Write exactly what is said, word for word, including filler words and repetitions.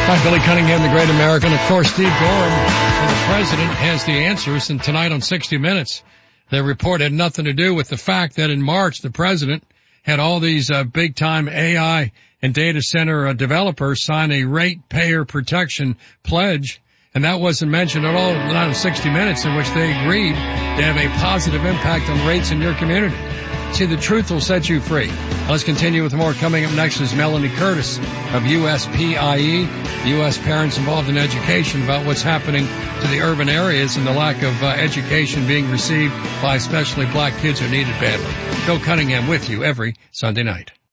Hi, Billy Cunningham, the great American. Of course, Steve Gorham, the president, has the answers. And tonight on sixty minutes, the report had nothing to do with the fact that in March, the president had all these uh, big-time A I and data center uh, developers sign a ratepayer protection pledge. And that wasn't mentioned at all, not in sixty minutes, in which they agreed to have a positive impact on rates in your community. See, the truth will set you free. Let's continue with more. Coming up next is Melanie Curtis of U S P I E, U S Parents Involved in Education, about what's happening to the urban areas and the lack of uh, education being received by especially black kids who need it badly. Bill Cunningham with you every Sunday night.